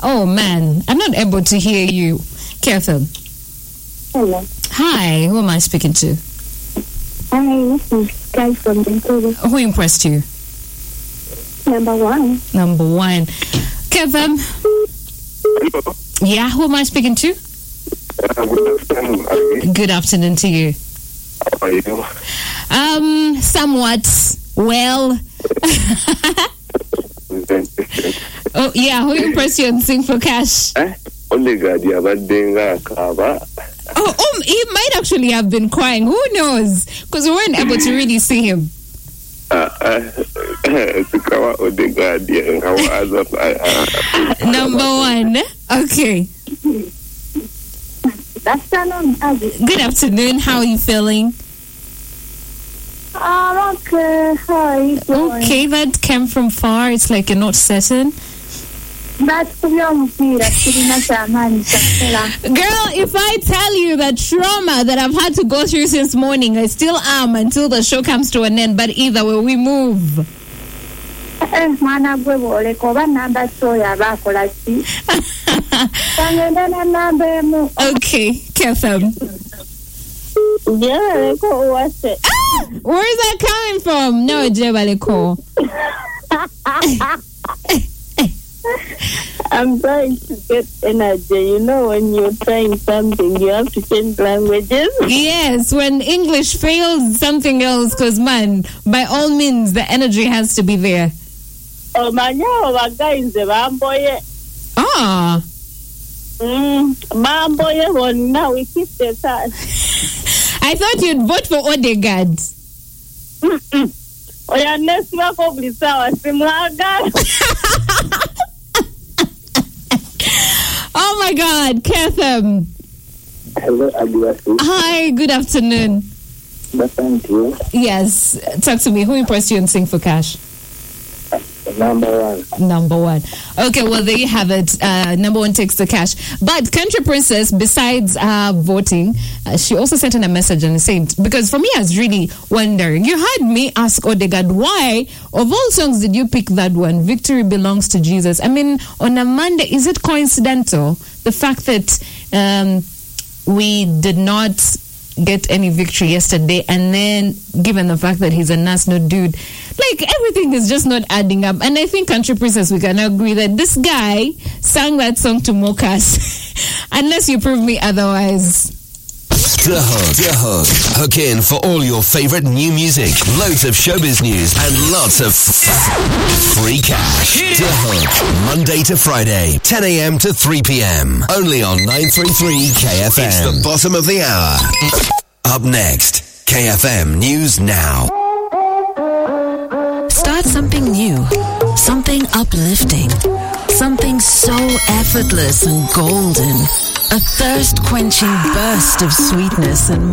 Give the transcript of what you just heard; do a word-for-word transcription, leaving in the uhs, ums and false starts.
Oh man, I'm not able to hear you. Careful. Hello. Hi, who am I speaking to? Hi, this is Guy from Vancouver. Who impressed you? Number one. Number one. Kevin. Hello. Yeah, who am I speaking to? Uh, good afternoon, Abby. Good afternoon to you. How are you? Um, somewhat well. Oh, yeah, who impressed you on Sing for Cash? Eh? Only God, you have a dinga kaba. Oh, oh, he might actually have been crying. Who knows? Because we weren't able to really see him. Ah, ah, Sikawa Odegaard, yeah, how as of Number one. Okay. Good afternoon, Abby. Good afternoon. How are you feeling? Um, okay. How are you doing? Okay, that came from far. It's like you're not certain. That's the young kid. That's the man. Girl, if I tell you that trauma that I've had to go through since morning, I still am until the show comes to an end. But either way, we move. Eh, mana bwebo le koba namba soya ba kola si. Tangenda na namba mo. Okay, Kefam. Yeah, le ko wase. Ah, where is that coming from? No, Jebaleko. I'm trying to get energy. You know, when you're trying something, you have to change languages. Yes, when English fails, something else. Because, man, by all means, the energy has to be there. Oh, man, yeah, guys, the bamboye. Ah. Mm, bamboye, well, now we keep the time. I thought you'd vote for Odegaard. Mm-mm. Oh, yeah, next week, I'll be sour. Oh my God, Ketham. Hello, Abby. Hi, good afternoon. Thank you. Yes, talk to me. Who impressed you in Sing for Cash? Number one. Number one. Okay, well, there you have it. Uh, number one takes the cash. But Country Princess, besides uh, voting, uh, she also sent in a message and said, because for me, I was really wondering. You heard me ask Odegaard, why, of all songs, did you pick that one? Victory Belongs to Jesus. I mean, on a Monday, is it coincidental? The fact that um, we did not get any victory yesterday, and then given the fact that he's a Nasno dude, like everything is just not adding up. And I think Country Princess, we can agree that this guy sang that song to mock us unless you prove me otherwise. The Hook. The Hook. Hook in for all your favorite new music, loads of showbiz news, and lots of f- free cash. The Hook. Monday to Friday, ten a.m. to three p.m. Only on nine thirty-three K F M. It's the bottom of the hour. Up next, K F M News Now. Start something new. Something uplifting. Something so effortless and golden. A thirst-quenching burst of sweetness and